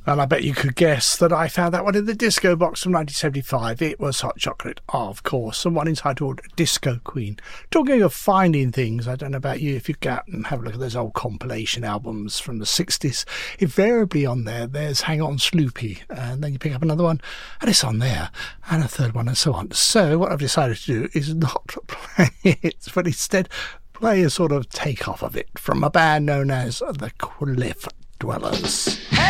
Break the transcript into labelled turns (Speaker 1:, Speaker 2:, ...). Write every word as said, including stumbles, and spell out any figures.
Speaker 1: And I bet you could guess that I found that one in the disco box from nineteen seventy-five. It was Hot Chocolate, of course, and one entitled Disco Queen. Talking of finding things, I don't know about you, if you go out and have a look at those old compilation albums from the sixties, invariably on there, there's Hang On Sloopy, and then you pick up another one, and it's on there, and a third one, and so on. So what I've decided to do is not play it, but instead play a sort of takeoff of it from a band known as the Cliff Dwellers.